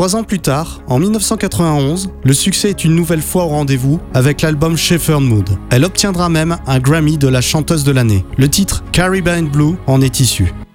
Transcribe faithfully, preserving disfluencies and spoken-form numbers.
Trois ans plus tard, en dix-neuf cent quatre-vingt-onze, le succès est une nouvelle fois au rendez-vous avec l'album Shepherd Mood. Elle obtiendra même un Grammy de la chanteuse de l'année. Le titre Caribbean Blue en est issu.